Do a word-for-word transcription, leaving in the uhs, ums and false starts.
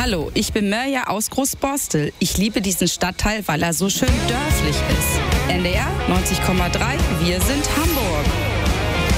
Hallo, ich bin Mirja aus Großborstel. Ich liebe diesen Stadtteil, weil er so schön dörflich ist. N D R neunzig Komma drei, wir sind Hamburg.